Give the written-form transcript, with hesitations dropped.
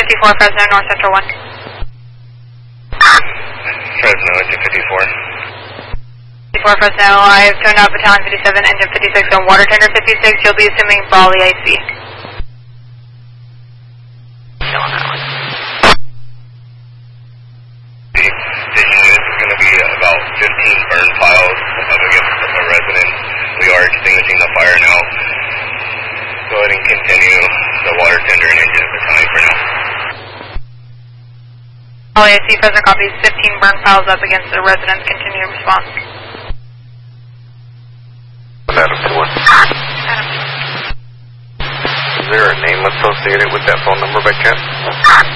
54, Fresno, North Central 1. Fresno, engine 54. 54, Fresno, I've turned out battalion 57, engine 56 on water tender 56. You'll be assuming Bali IC. Vision unit is going to be about 15 burn files up against a resident. We are extinguishing the fire now. Go ahead and continue the water tender and engine battalion for now. Bali IC, Fresno copies 15 burn files up against the resident. Continue response. Adam 2-1. Is there a name associated with that phone number by chance?